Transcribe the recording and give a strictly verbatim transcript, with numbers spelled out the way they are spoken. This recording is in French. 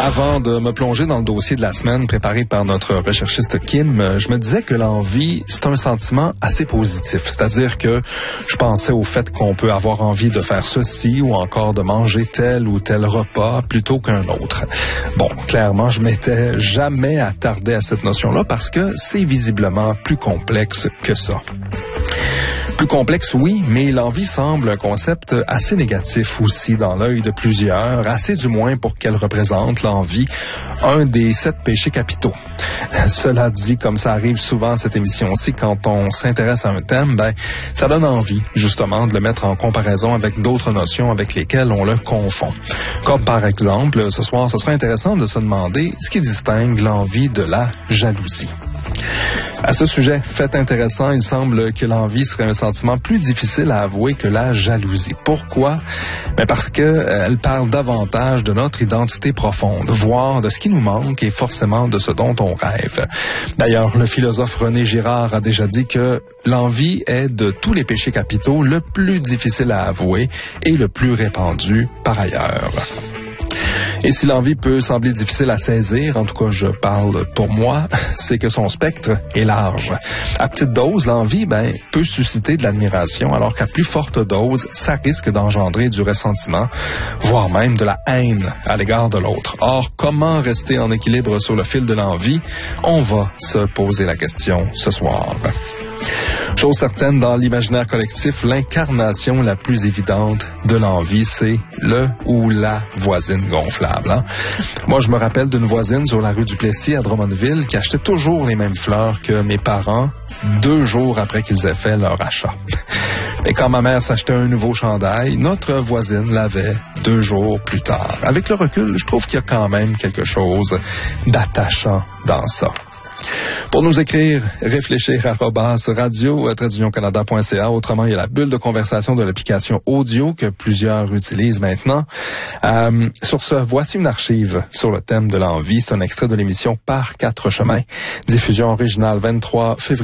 Avant de me plonger dans le dossier de la semaine préparé par notre recherchiste Kim, je me disais que l'envie, c'est un sentiment assez positif. C'est-à-dire que je pensais au fait qu'on peut avoir envie de faire ceci ou encore de manger tel ou tel repas plutôt qu'un autre. Bon, clairement, je m'étais jamais attardé à cette notion-là parce que c'est visiblement plus complexe que ça. Plus complexe, oui, mais l'envie semble un concept assez négatif aussi dans l'œil de plusieurs, assez du moins pour qu'elle représente l'envie un des sept péchés capitaux. Cela dit, comme ça arrive souvent à cette émission-ci, quand on s'intéresse à un thème, ben, ça donne envie, justement, de le mettre en comparaison avec d'autres notions avec lesquelles on le confond. Comme par exemple, ce soir, ce sera intéressant de se demander ce qui distingue l'envie de la jalousie. À ce sujet, fait intéressant, il semble que l'envie serait un sentiment plus difficile à avouer que la jalousie. Pourquoi? Mais parce que euh, elle parle davantage de notre identité profonde, voire de ce qui nous manque et forcément de ce dont on rêve. D'ailleurs, le philosophe René Girard a déjà dit que l'envie est de tous les péchés capitaux le plus difficile à avouer et le plus répandu par ailleurs. Et si l'envie peut sembler difficile à saisir, en tout cas je parle pour moi, c'est que son spectre est large. À petite dose, l'envie ben, peut susciter de l'admiration, alors qu'à plus forte dose, ça risque d'engendrer du ressentiment, voire même de la haine à l'égard de l'autre. Or, comment rester en équilibre sur le fil de l'envie? On va se poser la question ce soir. Chose certaine, dans l'imaginaire collectif, l'incarnation la plus évidente de l'envie, c'est le ou la voisine gonflable. Hein? Moi, je me rappelle d'une voisine sur la rue du Plessis à Drummondville qui achetait toujours les mêmes fleurs que mes parents deux jours après qu'ils aient fait leur achat. Et quand ma mère s'achetait un nouveau chandail, notre voisine l'avait deux jours plus tard. Avec le recul, je trouve qu'il y a quand même quelque chose d'attachant dans ça. Pour nous écrire, réfléchir arobase radio tiret canada point c a. Autrement, il y a la bulle de conversation de l'application audio que plusieurs utilisent maintenant. Euh, sur ce, voici une archive sur le thème de l'envie. C'est un extrait de l'émission Par quatre chemins. Diffusion originale vingt-trois février.